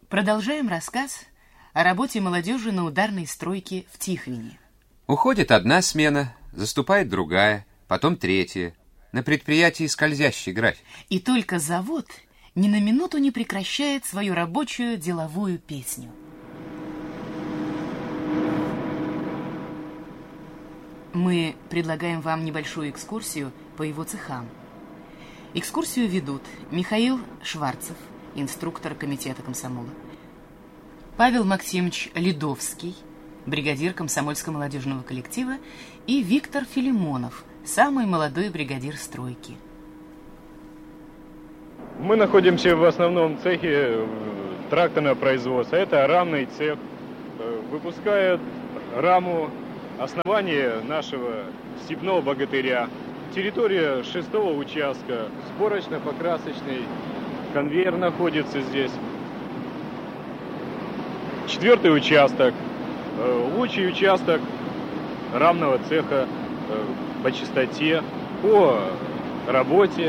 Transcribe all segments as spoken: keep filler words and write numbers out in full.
Продолжаем рассказ о работе молодежи на ударной стройке в Тихвине. Уходит одна смена, заступает другая, потом третья. На предприятии скользящий график. И только завод ни на минуту не прекращает свою рабочую деловую песню. Мы предлагаем вам небольшую экскурсию по его цехам. Экскурсию ведут Михаил Шварцев, инструктор комитета комсомола, Павел Максимович Ледовский, бригадир комсомольско-молодежного коллектива, и Виктор Филимонов, самый молодой бригадир стройки. Мы находимся в основном цехе тракторного производства. Это рамный цех. Выпускает раму основания нашего степного богатыря. Территория шестого участка. Сборочно-покрасочный конвейер находится здесь. Четвертый участок. Лучший участок рамного цеха по частоте, по работе.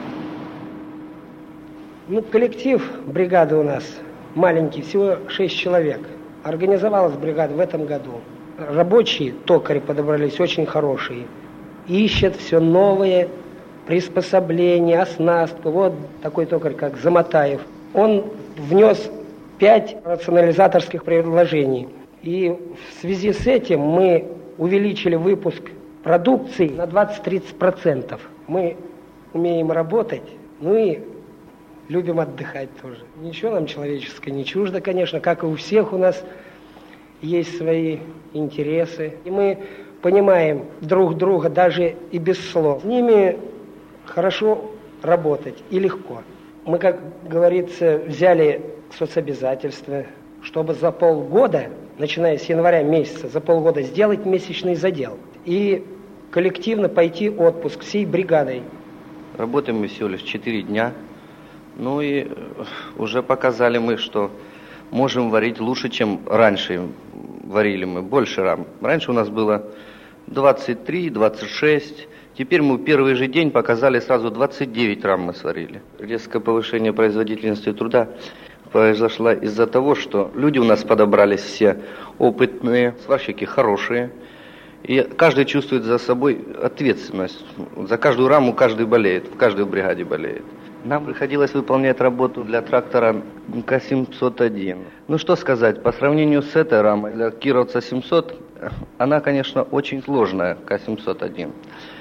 Ну, коллектив бригады у нас маленький, всего шесть человек. Организовалась бригада в этом году. Рабочие токари подобрались очень хорошие. Ищут все новые приспособления, оснастку. Вот такой токарь, как Заматаев. Он внес пять рационализаторских предложений. И в связи с этим мы увеличили выпуск продукции на двадцать-тридцать процентов. Мы умеем работать, ну и любим отдыхать тоже. Ничего нам человеческое не чуждо, конечно, как и у всех у нас есть свои интересы. И мы понимаем друг друга даже и без слов. С ними хорошо работать и легко. Мы, как говорится, взяли соцобязательства, чтобы за полгода, начиная с января месяца, за полгода сделать месячный задел. И коллективно пойти в отпуск всей бригадой. Работаем мы всего лишь четыре дня. Ну и уже показали мы, что можем варить лучше, чем раньше варили мы, больше рам. Раньше у нас было двадцать три, двадцать шесть. Теперь мы в первый же день показали сразу двадцать девять рам мы сварили. Резкое повышение производительности труда произошло из-за того, что люди у нас подобрались все опытные, сварщики хорошие. И каждый чувствует за собой ответственность. За каждую раму каждый болеет, в каждой бригаде болеет. Нам приходилось выполнять работу для трактора К семьсот один. Ну что сказать, по сравнению с этой рамой, для Кировца семьсот, она, конечно, очень сложная, К семьсот один.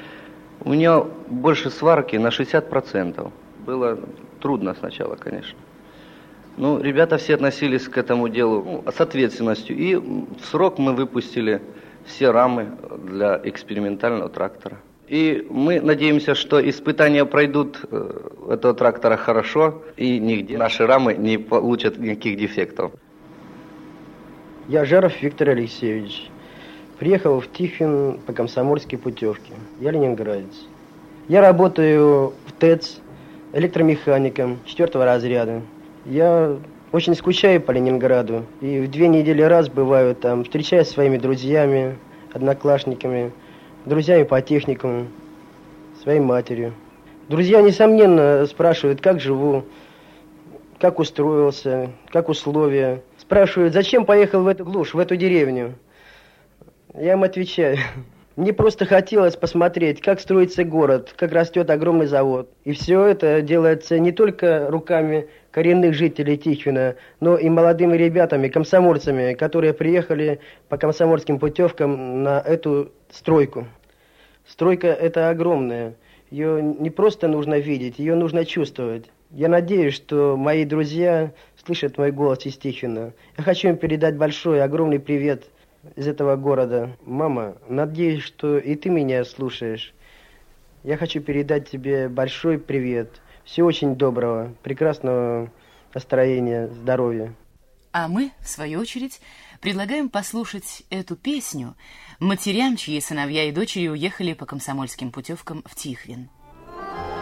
У нее больше сварки на шестьдесят процентов. Было трудно сначала, конечно. Ну, ребята все относились к этому делу ну, с ответственностью. И в срок мы выпустили все рамы для экспериментального трактора. И мы надеемся, что испытания пройдут этого трактора хорошо, и нигде наши рамы не получат никаких дефектов. Я Жаров Виктор Алексеевич. Приехал в Тихвин по комсомольской путевке. Я ленинградец. Я работаю в ТЭЦ электромехаником четвертого разряда. Я очень скучаю по Ленинграду. И в две недели раз бываю там, встречаюсь со своими друзьями, одноклассниками, друзьями по техникуму, своей матерью. Друзья, несомненно, спрашивают, как живу, как устроился, как условия. Спрашивают, зачем поехал в эту глушь, в эту деревню. Я им отвечаю, мне просто хотелось посмотреть, как строится город, как растет огромный завод. И все это делается не только руками коренных жителей Тихвина, но и молодыми ребятами, комсомольцами, которые приехали по комсомольским путевкам на эту стройку. Стройка эта огромная. Ее не просто нужно видеть, ее нужно чувствовать. Я надеюсь, что мои друзья слышат мой голос из Тихвина. Я хочу им передать большой, огромный привет из этого города. Мама, надеюсь, что и ты меня слушаешь. Я хочу передать тебе большой привет. Всего очень доброго, прекрасного настроения, здоровья. А мы, в свою очередь, предлагаем послушать эту песню матерям, чьи сыновья и дочери уехали по комсомольским путевкам в Тихвин.